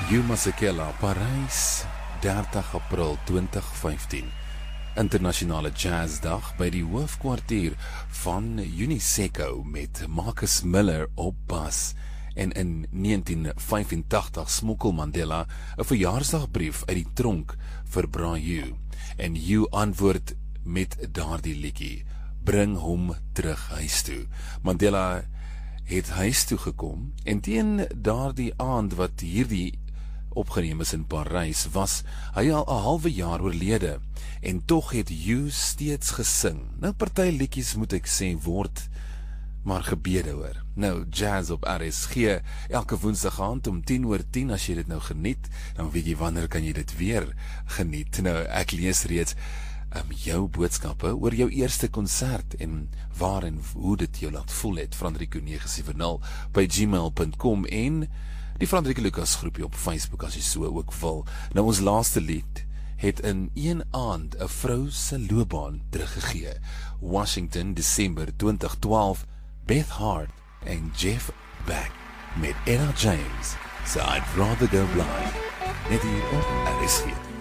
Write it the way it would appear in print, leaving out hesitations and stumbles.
Hugh Masekela, Parys, 30 April 2015. Internasionale Jazzdag by die hoofkwartier van UNISECO met Marcus Miller op bas. En in 1985 smokkel Mandela 'n verjaarsdagbrief uit die tronk vir Bra Hugh. En Hugh antwoord met daardie liedjie, bring hom terug huis toe. Mandela het huis toe gekom en teen daardie aand wat hierdie opgeneem is in Parys, was hy al 'n halwe jaar oorlede en tog het Hugh steeds gesing. Nou party liedjies moet ek sê word maar gebede hoor. Nou Jazz op RSG elke woensdag aand om 10:10. As jy dit nou geniet, dan weet jy wanneer kan jy dit weer geniet. Nou ek lees reeds jou boodskappe oor jou eerste konsert en waar en hoe dit jou laat voel het. Frandrico970 by gmail.com en die Frandrico Lucas groepie op Facebook as jy so ook wil. Nou ons laaste lied het in een aand 'n vrou se loopbaan teruggegee. Washington, Desember 2012, Beth Hart en Jeff Beck met Ella James. So I'd rather go blind. Net hier op RSG.